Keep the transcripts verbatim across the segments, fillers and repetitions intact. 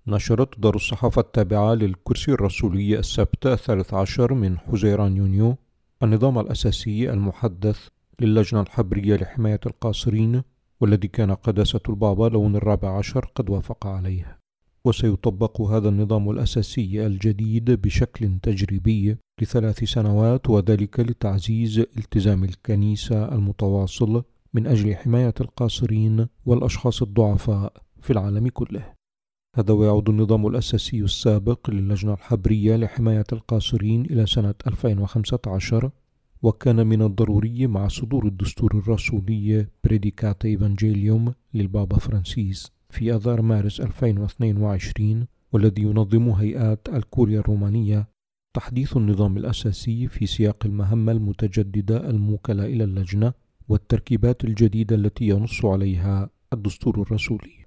نشرت دار الصحافة التابعة للكرسي الرسولي السبت الثالث عشر من حزيران يونيو النظام الأساسي المحدث للجنة الحبرية لحماية القاصرين، والذي كان قداسة البابا لون الرابع عشر قد وافق عليه. وسيطبق هذا النظام الأساسي الجديد بشكل تجريبي لثلاث سنوات، وذلك لتعزيز التزام الكنيسة المتواصل من أجل حماية القاصرين والأشخاص الضعفاء في العالم كله. هذا ويعود النظام الأساسي السابق للجنة الحبرية لحماية القاصرين إلى سنة ألفين وخمسة عشر، وكان من الضروري مع صدور الدستور الرسولي بريديكات إيفانجيليوم للبابا فرانسيس في آذار مارس ألفين واثنين وعشرين، والذي ينظم هيئات الكوريا الرومانية، تحديث النظام الأساسي في سياق المهمة المتجددة الموكلة إلى اللجنة والتركيبات الجديدة التي ينص عليها الدستور الرسولي.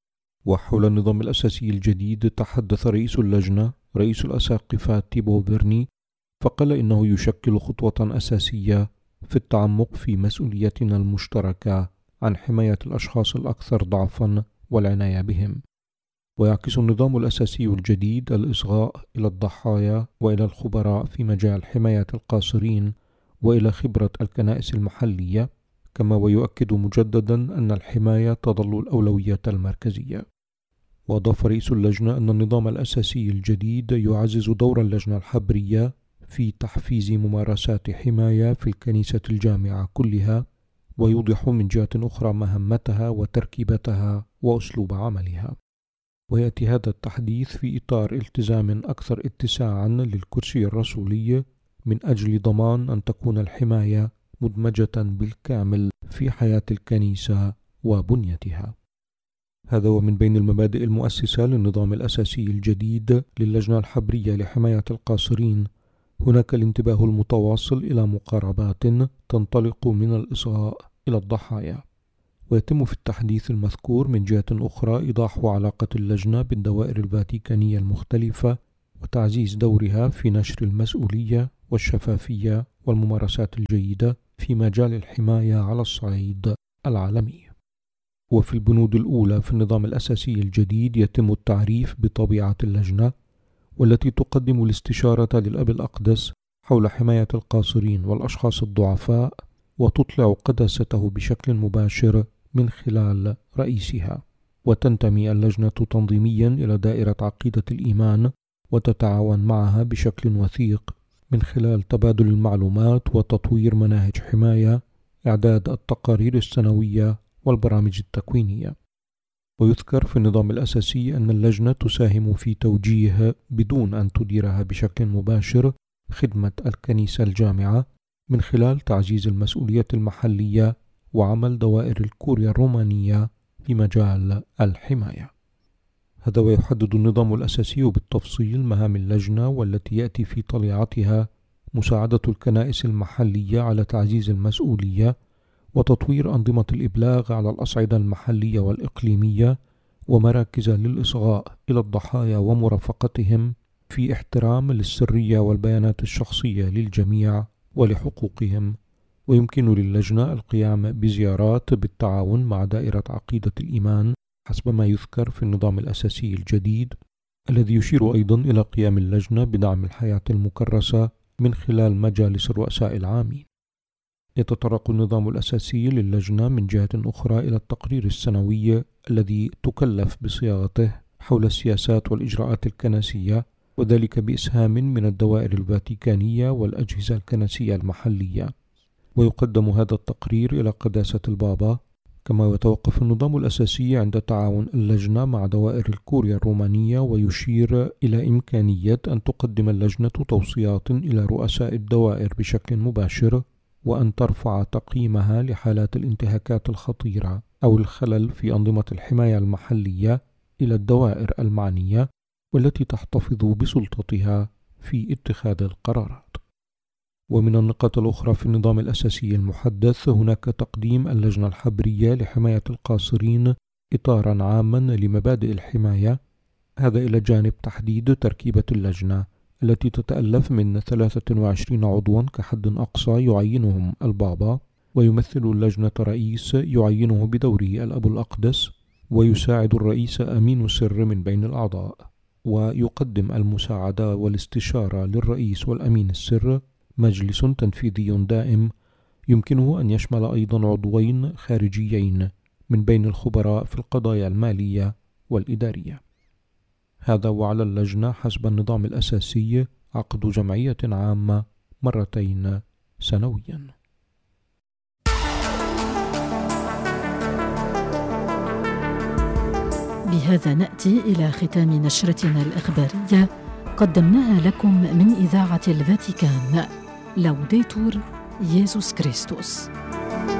وحول النظام الأساسي الجديد تحدث رئيس اللجنة رئيس الأساقفة تيبو فيرني، فقال إنه يشكل خطوة أساسية في التعمق في مسؤوليتنا المشتركة عن حماية الأشخاص الأكثر ضعفا والعناية بهم. ويعكس النظام الأساسي الجديد الإصغاء إلى الضحايا وإلى الخبراء في مجال حماية القاصرين وإلى خبرة الكنائس المحلية، كما ويؤكد مجددا أن الحماية تظل الأولوية المركزية. وأضاف رئيس اللجنة أن النظام الأساسي الجديد يعزز دور اللجنة الحبرية في تحفيز ممارسات حماية في الكنيسة الجامعة كلها، ويوضح من جهة أخرى مهمتها وتركيبتها وأسلوب عملها. ويأتي هذا التحديث في إطار التزام أكثر اتساعا للكرسي الرسولي من أجل ضمان أن تكون الحماية مدمجة بالكامل في حياة الكنيسة وبنيتها. هذا ومن بين المبادئ المؤسسة للنظام الأساسي الجديد للجنة الحبرية لحماية القاصرين هناك الانتباه المتواصل إلى مقاربات تنطلق من الإصغاء إلى الضحايا. ويتم في التحديث المذكور من جهة أخرى إيضاح علاقة اللجنة بالدوائر الفاتيكانية المختلفة وتعزيز دورها في نشر المسؤولية والشفافية والممارسات الجيدة في مجال الحماية على الصعيد العالمي. وفي البنود الأولى في النظام الأساسي الجديد يتم التعريف بطبيعة اللجنة، والتي تقدم الاستشارة للأب الأقدس حول حماية القاصرين والأشخاص الضعفاء، وتطلع قداسته بشكل مباشر من خلال رئيسها. وتنتمي اللجنة تنظيميا إلى دائرة عقيدة الإيمان، وتتعاون معها بشكل وثيق من خلال تبادل المعلومات وتطوير مناهج حماية، إعداد التقارير السنوية والبرامج التكوينية. ويذكر في النظام الأساسي أن اللجنة تساهم في توجيه بدون أن تديرها بشكل مباشر خدمة الكنيسة الجامعة من خلال تعزيز المسؤولية المحلية وعمل دوائر الكوريا الرومانية في مجال الحماية. هذا ويحدد النظام الأساسي بالتفصيل مهام اللجنة، والتي يأتي في طليعتها مساعدة الكنائس المحلية على تعزيز المسؤولية وتطوير أنظمة الإبلاغ على الأصعدة المحلية والإقليمية، ومراكز للإصغاء إلى الضحايا ومرافقتهم في احترام للسرية والبيانات الشخصية للجميع ولحقوقهم. ويمكن للجنة القيام بزيارات بالتعاون مع دائرة عقيدة الإيمان حسب ما يذكر في النظام الأساسي الجديد، الذي يشير أيضا إلى قيام اللجنة بدعم الحياة المكرسة من خلال مجالس الرؤساء العامين. يتطرق النظام الأساسي للجنة من جهة أخرى إلى التقرير السنوي الذي تكلف بصياغته حول السياسات والإجراءات الكنسية، وذلك بإسهام من الدوائر الفاتيكانية والأجهزة الكنسية المحلية. ويقدم هذا التقرير إلى قداسة البابا، كما يتوقف النظام الأساسي عند تعاون اللجنة مع دوائر الكوريا الرومانية، ويشير إلى إمكانية أن تقدم اللجنة توصيات إلى رؤساء الدوائر بشكل مباشر، وأن ترفع تقييمها لحالات الانتهاكات الخطيرة أو الخلل في أنظمة الحماية المحلية إلى الدوائر المعنية، والتي تحتفظ بسلطتها في اتخاذ القرارات. ومن النقاط الأخرى في النظام الأساسي المحدث هناك تقديم اللجنة الحبرية لحماية القاصرين إطارا عاما لمبادئ الحماية، هذا إلى جانب تحديد تركيبة اللجنة التي تتألف من ثلاثة وعشرين عضوا كحد أقصى يعينهم البابا، ويمثل اللجنة رئيس يعينه بدوره الأب الأقدس، ويساعد الرئيس أمين السر من بين الأعضاء، ويقدم المساعدة والاستشارة للرئيس والأمين السر مجلس تنفيذي دائم يمكنه أن يشمل أيضا عضوين خارجيين من بين الخبراء في القضايا المالية والإدارية. هذا وعلى اللجنة حسب النظام الأساسي عقد جمعية عامة مرتين سنويا. بهذا نأتي إلى ختام نشرتنا الإخبارية، قدمناها لكم من إذاعة الفاتيكان. لوديتور يسوع كريستوس.